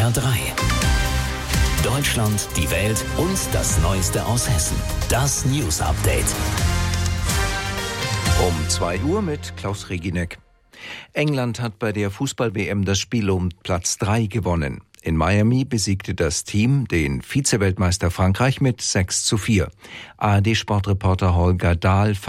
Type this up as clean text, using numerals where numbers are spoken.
SWR 3. Deutschland, die Welt und das Neueste aus Hessen. Das News Update. Um 2 Uhr mit Klaus Reginek. England hat bei der Fußball-WM das Spiel um Platz 3 gewonnen. In Miami besiegte das Team den Vize-Weltmeister Frankreich mit 6:4. ARD-Sportreporter Holger Dahl